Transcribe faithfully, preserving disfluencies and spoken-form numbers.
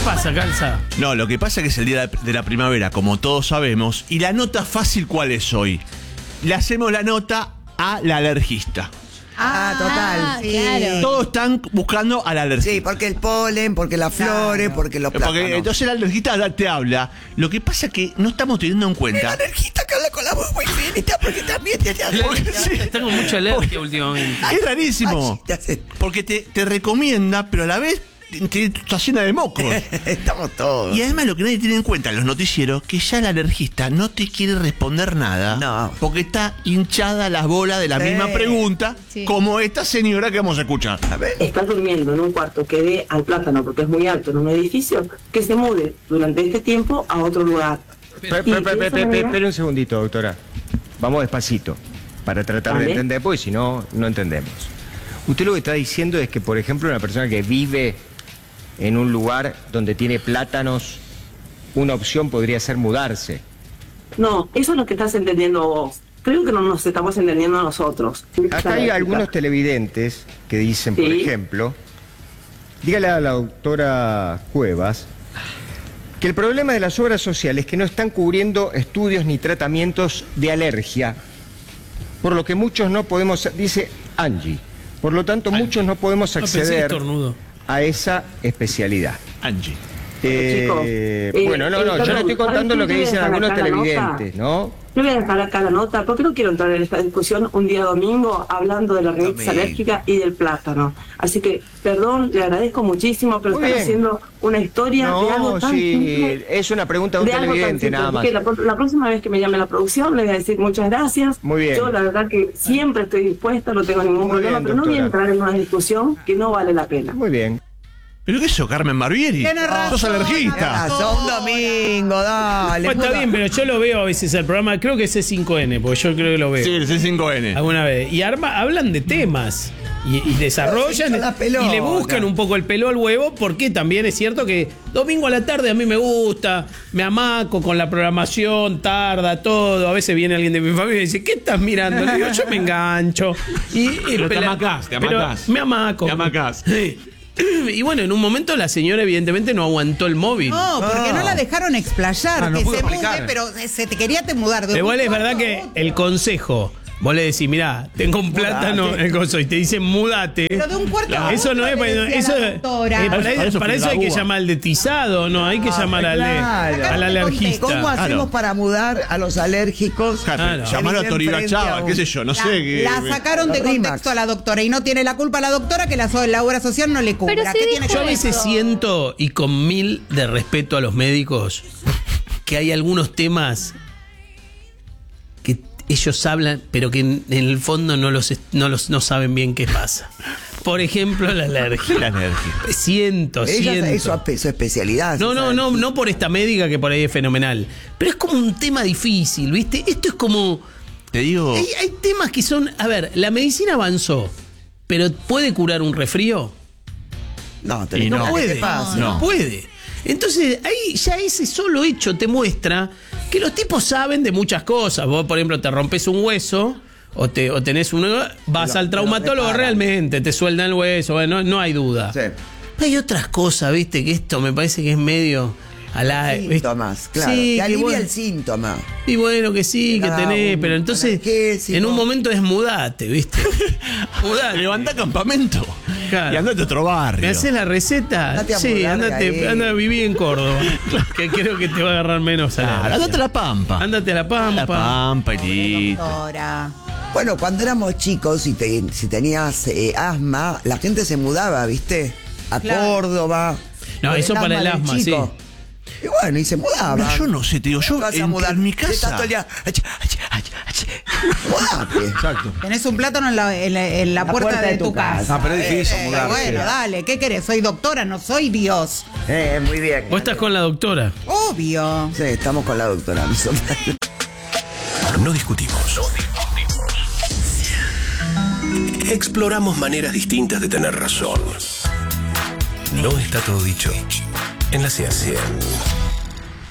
pasa, Calza? No, lo que pasa es que es el día de la primavera, como todos sabemos. Y la nota fácil, ¿cuál es hoy? Le hacemos la nota a la alergista. Ah, total. Ah, sí. claro. Todos están buscando al alergista. Sí, porque el polen, porque las flores, Claro. porque los plátanos. Porque entonces el alergista te habla. Lo que pasa es que no estamos teniendo en El cuenta. alergista que habla con la voz muy finita porque también te hace Porque sí. Tengo mucha alergia últimamente. Es rarísimo. Ay, te hace- Porque te, te recomienda, pero a la vez te, te- está llena de mocos. Estamos todos. Y además lo que nadie tiene en cuenta en los noticieros, que ya el alergista no te quiere responder nada. No. Porque está hinchada las bolas de la Sí. misma pregunta, Sí. como esta señora que vamos a escuchar. A ver. Está durmiendo en un cuarto que dé al plátano porque es muy alto en un edificio, que se mude durante este tiempo a otro lugar. Espera Y de esa manera- un segundito, doctora. Vamos despacito, para tratar de Vale. entender, porque si no, no entendemos. Usted lo que está diciendo es que, por ejemplo, una persona que vive en un lugar donde tiene plátanos, una opción podría ser mudarse. No, eso es lo que estás entendiendo vos. Creo que no nos estamos entendiendo nosotros. Acá hay algunos televidentes que dicen, por Sí. ejemplo, dígale a la doctora Cuevas que el problema de las obras sociales es que no están cubriendo estudios ni tratamientos de alergia, por lo que muchos no podemos, dice Angie, por lo tanto muchos no podemos No, pensé que acceder estornudo. a esa especialidad. Angie. Eh, chicos, eh, bueno, no, no, eh, yo le perdón, estoy contando ¿saben lo que qué? dicen Dejan algunos acá la televidentes, nota. ¿no? Yo voy a dejar acá la nota porque no quiero entrar en esta discusión un día domingo hablando de la rinitis Domingo. alérgica y del plátano. Así que, perdón, le agradezco muchísimo, pero Muy están bien. haciendo una historia de algo No, tan sí, simple. es una pregunta de un de algo tan televidente simple. nada más. Así que la, pro- la próxima vez que me llame la producción le voy a decir muchas gracias. Muy bien. Yo la verdad que siempre estoy dispuesta, no tengo ningún Muy problema, bien, pero no voy a doctora. entrar en una discusión que no vale la pena. Muy bien. ¿Pero qué es eso, Carmen Barbieri? Tiene razón, Sos alergista. Ah, son domingo, dale. Bueno, está bien, pero yo lo veo a veces el programa, creo que es C cinco N, porque yo creo que lo veo Sí, el C cinco N. alguna vez. Y arma, hablan de temas. Y, y desarrollan Pero se hincha la pelota. y le buscan un poco el pelo al huevo, porque también es cierto que domingo a la tarde a mí me gusta, me amaco con la programación, tarda todo. A veces viene alguien de mi familia y dice, ¿qué estás mirando? Le digo, yo me engancho. Y, y Pero te pela- amacás, te pero amacás. Me amaco. Te amacás. Sí. Y bueno, en un momento la señora evidentemente no aguantó el móvil. No, porque no la dejaron explayar, Ah, no que pudo se mude, explicar. pero se te quería te mudar de un Igual es cuarto verdad a que otro. el consejo, vos le decís, mirá, tengo un plátano en el coso y te dicen mudate. Pero de un cuarto a Eso otro no es le para decía eso, la eh, doctora. para, Para eso- eso, para eso hay que Uva. llamar al detizado, no, hay que llamar al, de- claro. al alergista. ¿Cómo hacemos Claro. para mudar a los alérgicos? Claro. Llamar a Que Toriba viven frente a Chava, un- qué sé yo, no La, sé. qué- la sacaron de La Rimax. contexto a la doctora y no tiene la culpa la doctora que la, so- la obra social no le cubra. Pero si ¿Qué tiene dijo que Yo a ver veces eso? siento, y con mil de respeto a los médicos, que hay algunos temas que ellos hablan, pero que en, en el fondo no los, est- no los no saben bien qué pasa. Por ejemplo, la alergia. La alergia. Siento, Ella, siento. eso es su especialidad. No, esa no, no, alergia. no por esta médica que por ahí es fenomenal. Pero es como un tema difícil, ¿viste? Esto es como. Te digo. Hay, hay temas que son. A ver, la medicina avanzó, pero ¿puede curar un resfrío? No, Y tenés no que ver puede. qué pasa. No, No. puede. Entonces, ahí ya ese solo hecho te muestra que los tipos saben de muchas cosas. Vos, por ejemplo, te rompes un hueso o, te, o tenés un. Vas Lo- al lo traumatólogo reparan. realmente, te sueldan el hueso, bueno, no, no hay duda. Sí. Pero hay otras cosas, viste, que esto me parece que es medio. A la, Síntomas, claro. Sí, te que alivia bueno. el síntoma. Y bueno, que sí, que Te da tenés, un pero entonces analgésico. en un momento es mudate, ¿viste? Mudate. Levantá campamento. Claro. Y andate a otro barrio. ¿Me haces la receta? Andate a Sí, mudar de andate, ahí. anda a vivir en Córdoba. Que creo que te va a agarrar menos a Claro, andate a la Pampa. Andate a la Pampa. La Pampa y listo. Doctora. Bueno, cuando éramos chicos, si, te- si tenías eh, asma, la gente se mudaba, ¿viste? A Claro. Córdoba. No, por eso para el del asma, chico. Y bueno, y se mudaba. No, yo no sé, te digo, yo Vas a en, mudar. en mi Te estás casa. todo el día, ach, ach, ach, ach. Mudate. Exacto. Tenés un plátano en la, en la- en la puerta, de, tu casa. Ah, pero es difícil Eh, mudarse. Bueno, dale, ¿qué querés? Soy doctora, no soy Dios. Eh, muy bien. Vos estás con la doctora. Obvio. Sí, estamos con la doctora. No discutimos. Exploramos maneras distintas de tener razón. No está todo dicho en la ciencia.